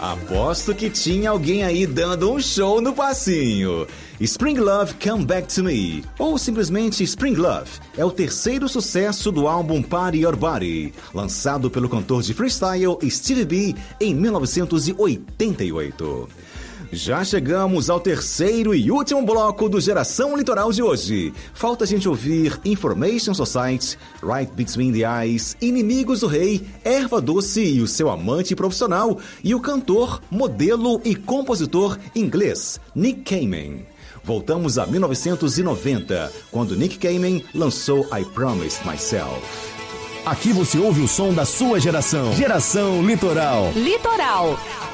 Aposto que tinha alguém aí dando um show no passinho. Spring Love Come Back to Me, ou simplesmente Spring Love, é o terceiro sucesso do álbum Party Your Body, lançado pelo cantor de freestyle Stevie B em 1988. Já chegamos ao terceiro e último bloco do Geração Litoral de hoje. Falta a gente ouvir Information Society, Right Between the Eyes, Inimigos do Rei, Erva Doce e o seu amante profissional, e o cantor, modelo e compositor inglês Nick Cayman. Voltamos a 1990, quando Nick Cayman lançou I Promised Myself. Aqui você ouve o som da sua geração. Geração Litoral. Litoral.